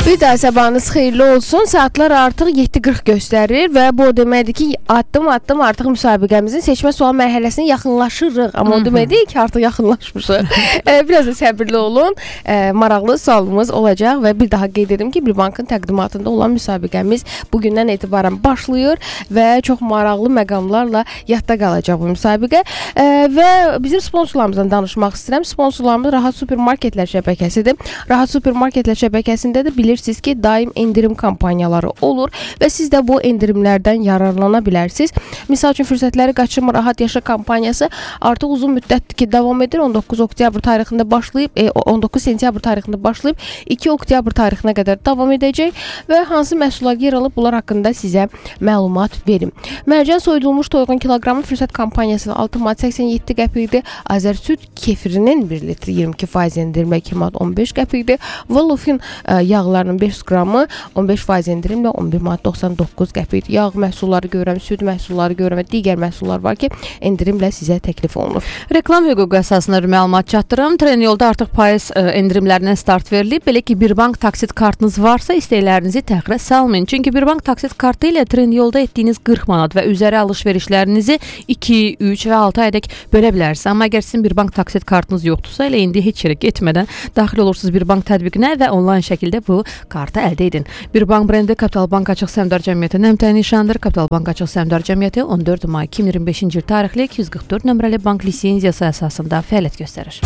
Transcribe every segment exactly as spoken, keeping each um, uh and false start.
Bir daha sabahınız xeyirli olsun. Saatlar artıq yeddi qırx göstərir və bu o deməkdir ki, addım-addım artıq müsabiqəmizin seçmə sual mərhələsinə yaxınlaşırıq. Amma o deməkdir ki, artıq yaxınlaşmışıq. e, biraz da səbirli olun. E, maraqlı sualımız olacaq və bir daha qeyd edim ki, Bir Bankın təqdimatında olan müsabiqəmiz bugündən etibarən başlayır və çox maraqlı məqamlarla yadda qalacaq bu müsabiqə. E, və bizim sponsorlarımızdan danışmaq istəyirəm. Sponsorlarımız Rahat Supermarketlər şəbəkəsidir. Rahat Supermarketlər şəbəkəsində də bilirsiniz ki, daim endirim kampanyaları olur və siz də bu endirimlərdən yararlana bilərsiniz. Misal üçün, fürsətləri qaçırma Rahat Yaşa kampaniyası artıq uzun müddətdir ki, davam edir. on doqquz oktyabr tarixində başlayıb, e, on doqquz sentyabr tarixində başlayıb, iki oktyabr tarixinə qədər davam edəcək və hansı məhsullar yer alıb, bunlar haqqında sizə məlumat verim. Mərcan soyudulmuş toyuğun kiloqramı fürsət kampaniyasında altı manat səksən yeddi qəpikdir. Azərsüd kefirinin bir litri iyirmi iki faiz endirimlə iki manat on beş qəpikdir. Valofin e, yağlarının beş qramı on beş faiz endirimlə on bir manat doxsan doqquz qəpikdir. Yağ məhsulları görürəm, süd məhsulları görürəm və digər məhsullar var ki, endirimlə sizə təklif olunur. Reklam hüququ əsasında məlumat çatdırım. Trendyolda artıq payız ə, endirimlərinə start verilib. Belə ki, Bir Bank taksit kartınız varsa istəklərinizi təxirə salmayın. Çünki Bir Bank taksit kartı ilə Trendyolda etdiyiniz qırx manat və üzəri alış-verişlərinizi iki, üç və altı aydək bölə bilərsiniz. Amma əgər sizin Bir Bank taksit kartınız yoxdursa, elə indi heç yerə getmədən daxil olursunuz Bir Bank tətbiqinə və onlayn şəkildə bu kartı əldə edin. Bir Bank brendi Kapital Bank Açıq Səhmdar Cəmiyyətinin əmtəyi nişanıdır. Kapital Bank Açıq Səhmdar Cəmiyyəti on dörd may iki min iyirmi beşinci il tarixli iki yüz qırx dörd nömrəli bank lisenziyası əsasında fəaliyyət göstərir.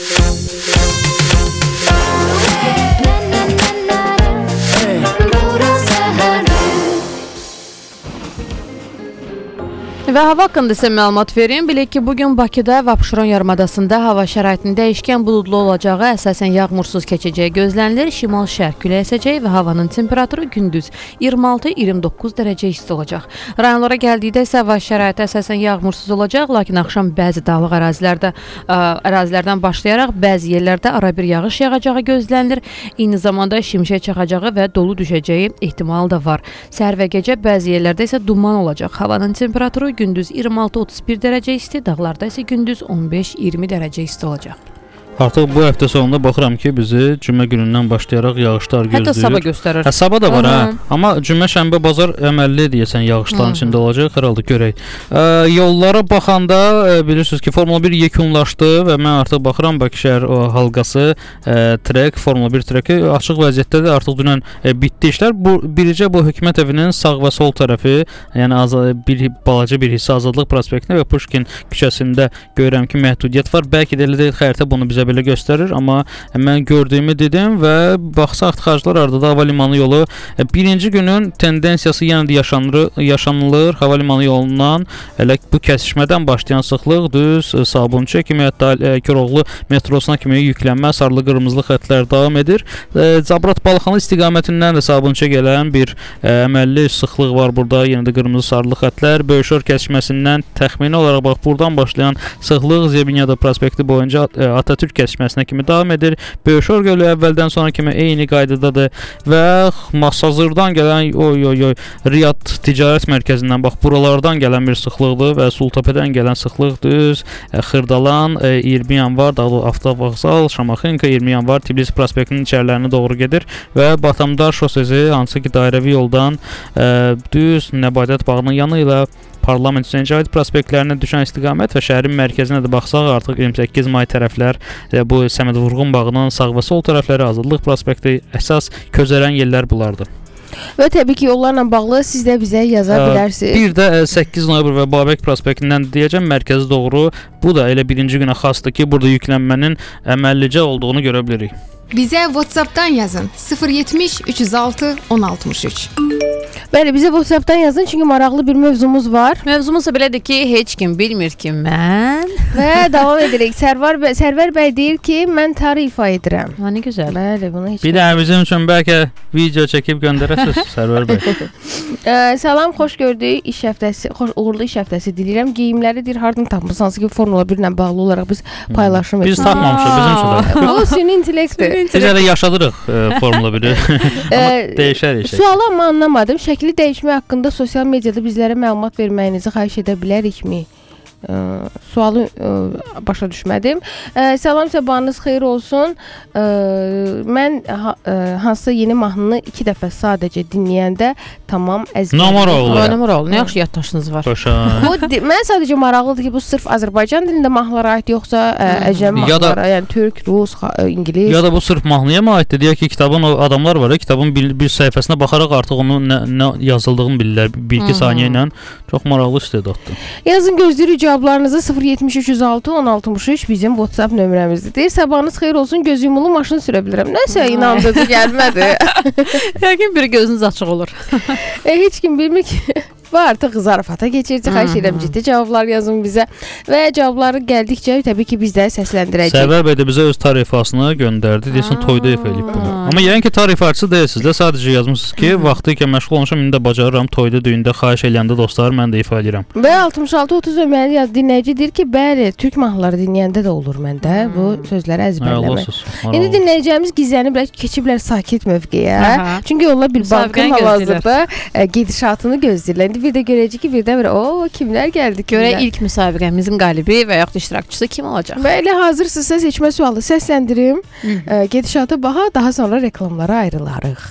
Və hava haqqında isə məlumat verim. Bilək ki, bugün Bakıda və Abşeron yarımadasında hava şəraitinin dəyişkən buludlu olacağı, əsasən yağmursuz keçəcəyi gözlənilir. Şimal-şərq küləyi əsəcək və havanın temperaturu gündüz iyirmi altı iyirmi doqquz dərəcə isti olacaq. Rayonlara gəldikdə isə hava şəraiti əsasən yağmursuz olacaq, lakin axşam bəzi dağlıq ərazilərdə ə, ərazilərdən başlayaraq bəzi yerlərdə arabir yağış yağacağı gözlənilir. Eyni zamanda şimşək çaxacağı və dolu düşəcəyi ehtimalı da var. Səhər və gecə bəzi yerlərdə isə duman olacaq. Havanın temperaturu gündüz iyirmi altı otuz bir dərəcə isti, dağlarda isə gündüz on beş iyirmi dərəcə isti olacaq. Artıq bu həftə sonunda baxıram ki, bizi cümə günündən başlayaraq yağışlar gözləyir. Hətta sabah göstərir. Hə, sabah da var, hə. Amma cümə, şənbə, bazar əməlli deyəsən yağışların Hı-hı. içində olacaq. Hər halda görək. E, yollara baxanda e, bilirsiniz ki, Formula bir yekunlaşdı və mən artıq baxıram Bakı şəhər o, halqası e, trek, Formula bir treki açıq vəziyyətdədir. Artıq dünən e, bitdi işlər. Bu biricə bu hökumət evinin sağ və sol tərəfi, yəni az, bir balaca bir hissə Azadlıq prospektində və Pushkin küçəsində görürəm ki, məhdudiyyət var. Bəlkə də elə deyil, xəritə bunu bizə belə göstərir, amma mən gördüyümü dedim və baxsaq tıxaclar arada hava limanı yolu birinci günün tendensiyası yenə də yaşanır, yaşanılır. Hava limanı yolundan elə bu kəsişmədən başlayan sıxlıq düz Sabunçu kimi, hətta Koroğlu metrosuna kimi yüklənmə, sarılı qırmızılı xəttlər davam edir. Cabrat Balxanı istiqamətindən də Sabunçuya gələn bir əməlli sıxlıq var burada. Yenə də qırmızı sarılı xəttlər. Böyükşor kəsişməsindən təxmini olaraq bax buradan başlayan sıxlıq Zebinyada prospekti boyunca Atatürk kəsişməsinə kimi davam edir. Böyükşor gölü əvvəldən sonra kimi eyni qaydadadır və Masazırdan gələn oy oy oy Riyad ticarət mərkəzindən bax buralardan gələn bir sıxlıqdır və Sultapədən gələn sıxlıq düz Xırdalan iyirmi yanvar Dağlı Avtovağzal Şamaxınka iyirmi yanvar Tbilisi prospektinin içərilərinə doğru gedir və Batamdar şosesi hansı ki dairəvi yoldan ə, düz Nəbadət bağının yanı ilə Parlament Hüseyn Cavid prospektlərinə düşən istiqamət və şəhərin mərkəzinə də baxsaq artıq iyirmi səkkiz may tərəflər bu Səməd Vurğun bağının sağ və sol tərəfləri Azadlıq prospekti əsas közərən yerlər bunlardır. Və təbii ki, yollarla bağlı siz də bizə yaza ə, bilərsiniz. Bir də səkkiz noyabr və Babək prospektindən deyəcəm mərkəzi doğru. Bu da elə birinci günə xasdır ki, burada yüklənmənin əməllicə olduğunu görə bilirik. Bizə WhatsApp-dan yazın sıfır yetmiş üç yüz altı on altmış üç. Bəli, bizə WhatsApp-dan yazın, çünki maraqlı bir mövzumuz var. Mövzumuz belədir ki, heç kim bilmir ki, mən... Və davam edirik. Sərvar, bəy, Sərvər bəy deyir ki, mən tarix ifa edirəm. Ha, nə gözəl. Bəli, bunu heç... Bir də bizim üçün bəlkə video çəkib göndərəsiniz, Sərvər bəy. Ə, salam, xoş gördük. İş həftəsi, xoş, uğurlu iş həftəsi diləyirəm. Geyimləridir, hardan tapmısınız ki, Formula bir ilə bağlı olaraq biz paylaşım etdik. Biz tapmamışıq, bizim üçün də. Bu süni intellektdir. Biz hələ yaşadırıq e, Formula biri. Amma dəyişər işək. Sualı amma anlamadım. Şəkli dəyişmə haqqında sosial mediada bizlərə məlumat verməyinizi xahiş edə bilərikmi? Ə, sualı ə, başa düşmədim. Ə, salam, sabahınız xeyir olsun. Ə, mən ha, ə, hansısa yeni mahnını iki dəfə sadəcə dinləyəndə tamam əzbər. Namaralı. Namaralı. Nə yaxşı yaddaşınız var. Başa. Bu mən sadəcə maraqlıdır ki, bu sırf Azərbaycan dilində mahnılara aid yoxsa ə, əcəmi Ya da- mahnılara, yəni türk, rus, xa- ə, ingilis. Ya da bu sırf mahnıya mı aiddir? Deyək ki, kitabın o adamlar var ya, kitabın bir, bir səhifəsinə baxaraq artıq onun nə, nə yazıldığını bilirlər bir-iki saniyə ilə. Çox maraqlı istedaddır. Yazın, gözləyirik cavablarınızı. sıfır yetmiş üç yüz altı on altmış üç bizim WhatsApp nömrəmizdir. Deyir, sabahınız xeyir olsun, göz yumulu maşın sürə bilirəm. Nəsə inandırıcı gəlmədi. Yəqin bir gözünüz açıq olur. e, heç kim bilmir ki. Və artıq zarafata keçirdik. Xahiş edirəm, ciddi cavablar yazın bizə. Və cavabları gəldikcə təbii ki, biz də səsləndirəcəyik. Səbəb edə bizə öz tarifasını göndərdi. Deyəsən toyda ev eləyib bunu. Amma yəni ki, tarifatçı deyilsiniz də, sadəcə yazmısınız ki, vaxtı ikən məşğul olmuşam, indi də bacarıram, toyda, düyündə xahiş eləyəndə dostlar, mən də ifa edirəm. Və altmış altı otuz ömrəli yaz dinləyici deyir ki, bəli, türk mahnıları dinləyəndə də olur məndə bu sözləri əzbərləmək. İndi dinləyəcəyimiz gizləniblər, keçiblər sakit mövqeyə. Aha. Çünki onlar bir bankın Müsabiqəni hal-hazırda ə, gedişatını gözləyirlər. İndi bir də görəcək ki, birdən-birə o kimlər gəldi, Görək kimlər. ilk müsabiqəmizin qalibi və yaxud iştirakçısı kim olacaq? Bəli, hazırsınızsa seçmə sualı səsləndirim. Ə, gedişata baxa, daha sonra reklamlara ayrılarıq.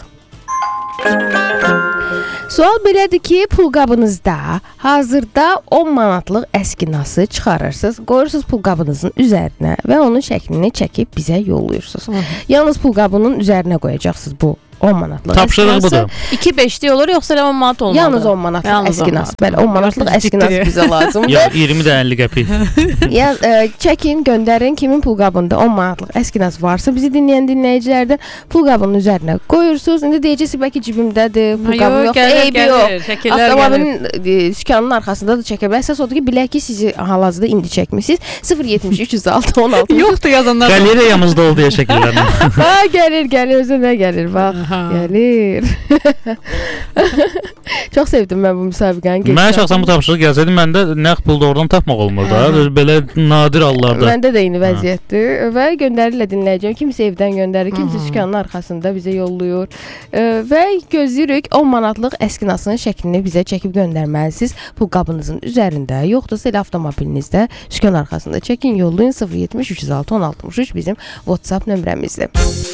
Sual belədir ki, pulqabınızda hazırda on manatlıq əskinası çıxarırsınız, qoyursunuz pulqabınızın üzərinə və onun şəklini çəkib bizə yollayırsınız. Yalnız pulqabının üzərinə qoyacaqsınız bu on manatlıq Tapşırıq əskinası. budur. iki beşli olur yoxsa on manat olmalı? Yalnız on manatlıq Yalnız on əskinas. manat. Bəli, on manatlıq Ciddi. əskinas bizə lazımdır. Ya iyirmi də əlli qəpik. Ya ə, çəkin, göndərin, kimin pulqabında on manatlıq əskinas varsa, bizi dinləyən dinləyicilərdən pulqabının üzərinə qoyursunuz. İndi deyəcəksiniz bəlkə cibimdədir, pulqabım yox, eybi yox. Avtomobilin e, sükanının arxasında da çəkə bilər. Əsas odur ki, bilək ki, sizi hal-hazırda indi çəkmisiniz. sıfır yetmiş üç yüz altı on altı. Yoxdur yazanlar. Qalereyamızda oldu ya şəkillərlə. Ha, gəlir, gəlir, özə nə gəlir, bax. Aha. Gəlir. Çox sevdim mən bu müsabiqəni. Mən şəxsən bu tapşırıq gəlsəydi, məndə nəqd pul doğrudan tapmaq olmur da. Belə nadir hallarda. Məndə də eyni vəziyyətdir və göndərilə dinləyəcəm. Kimsə evdən göndərir, kimsə sükanın arxasında bizə yollayır. E, və gözləyirik on manatlıq əskinasının şəklini bizə çəkib göndərməlisiniz. Pulqabınızın üzərində, yoxdursa elə avtomobilinizdə sükan arxasında çəkin, yollayın. sıfır yetmiş üç yüz altı on altmış üç bizim WhatsApp nömrəmizdir.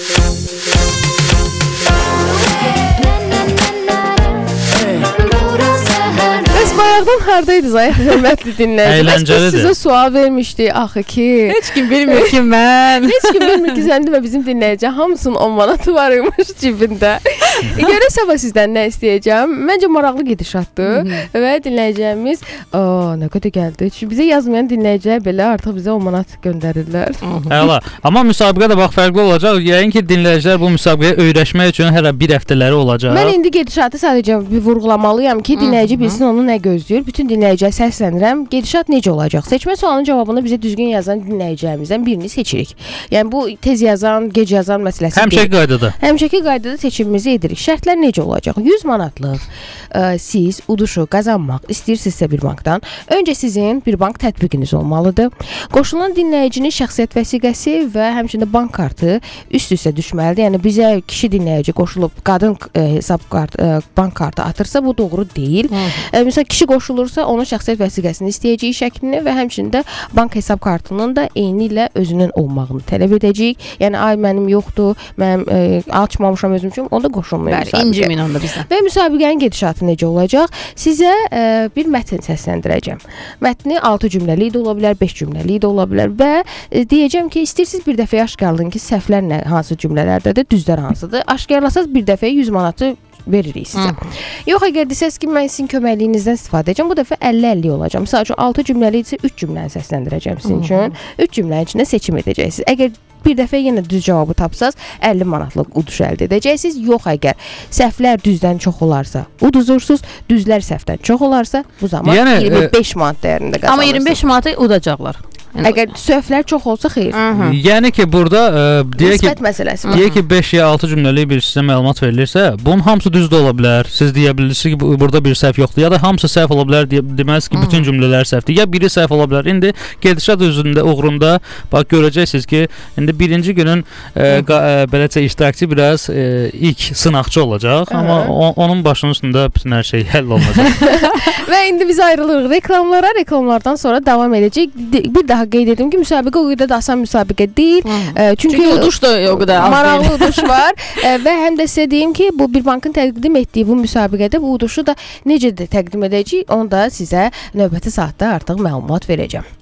Bəs bayaqdan hardaydınız ay hörmətli dinləyicilər? Əyləncəlidir. Sizə sual vermişdik axı ki. Heç kim bilmir ki mən. Heç kim bilmir ki, sən demə bizim dinləyici hamısının on manatı var imiş cibində. E, görək sabah sizdən nə istəyəcəm. Məncə maraqlı gedişatdır və dinləyəcəyimiz o nə qədər gəldi. Çünki bizə yazmayan dinləyicilər belə artıq bizə on manat göndərirlər. Əla. Amma müsabiqə də bax fərqli olacaq. Yəqin ki, dinləyicilər bu müsabiqəyə öyrəşmək üçün hələ bir həftələri olacaq. Mən indi gedişatı sadəcə bir vurğulamalıyam ki, dinləyici bilsin onu nə gözləyir. Bütün dinləyiciyə səslənirəm. Gedişat necə olacaq? Seçmə sualının cavabını bizə düzgün yazan dinləyicilərimizdən birini seçirik. Yəni bu tez yazan, gec yazan məsələsi deyil. Həmişəki qaydada. Həmişəki qaydada seçimimizi edirik. Şərtlər necə olacaq? yüz manatlıq ə, siz uduşu qazanmaq istəyirsinizsə bir bankdan, öncə sizin bir bank tətbiqiniz olmalıdır. Qoşulan dinləyicinin şəxsiyyət vəsiqəsi və həmçinin bank kartı üst-üstə düşməlidir. Yəni bizə kişi dinləyici qoşulub qadın ə, hesab kart, ə, bank kartı atırsa bu doğru deyil. Ə, məsələn kişi qoşulursa onun şəxsiyyət vəsiqəsini istəyəcəyik şəklini və həmçinin də bank hesab kartının da eyni ilə özünün olmağını tələb edəcəyik. Yəni ay mənim yoxdur, mən ə, açmamışam özüm üçün, onda qoşulmuyor Bəli, incimin onda bizdən. Və müsabiqənin gedişatı necə olacaq? Sizə ə, bir mətn səsləndirəcəm. Mətni altı cümləli də ola bilər, beş cümləli də ola bilər və ə, deyəcəm ki, istəyirsiniz bir dəfə aşkarlayın ki, səhvlər nə, hansı cümlələrdədir, düzlər hansıdır. Aşkarlasaz bir dəfə yüz manatı veririk sizə. Hı. Yox, əgər desəz ki, mən sizin köməkliğinizdən istifadə edəcəm, bu dəfə əlli əlli olacaq. Məsəl üçün altı cümləli isə üç cümləni səsləndirəcəm sizin üçün. üç cümlənin içində seçim edəcəksiniz. Əgər bir dəfə yenə düz cavabı tapsaz, əlli manatlıq uduş əldə edəcəksiniz. Yox, əgər səhvlər düzdən çox olarsa, uduzursunuz. Düzlər səhvdən çox olarsa, bu zaman Yəni, iyirmi beş manat dəyərində qazanırsınız. Amma iyirmi beş manatı udacaqlar. Yəni, Əgər səhvlər çox olsa xeyir. Aha. Yəni ki, burada ə, deyək ki, Nisbət məsələsi. deyək ki, beş ya altı cümləlik bir sizə məlumat verilirsə, bunun hamısı düz də ola bilər. Siz deyə bilirsiniz ki, bu- burada bir səhv yoxdur, ya da hamısı səhv ola bilər deyə deməz ki, bütün cümlələr səhvdir. Ya biri səhv ola bilər. İndi gedişat üzründə uğrunda bax görəcəksiniz ki, indi birinci günün ə, qa- ə, beləcə iştirakçı biraz ə, ilk sınaqçı olacaq, amma o, onun başının üstündə bütün hər şey həll olacaq. Və indi biz ayrılırıq reklamlara. Reklamlardan sonra davam edəcək. De- Bir daha qeyd edim ki, müsabiqə o qədər də asan müsabiqə deyil. E, çünki Çünki uduş da o qədər az maraqlı deyil. uduş var. E, və həm də sizə deyim ki, bu bir bankın təqdim etdiyi bu müsabiqədə bu uduşu da necə də təqdim edəcəyik, onu da sizə növbəti saatda artıq məlumat verəcəm.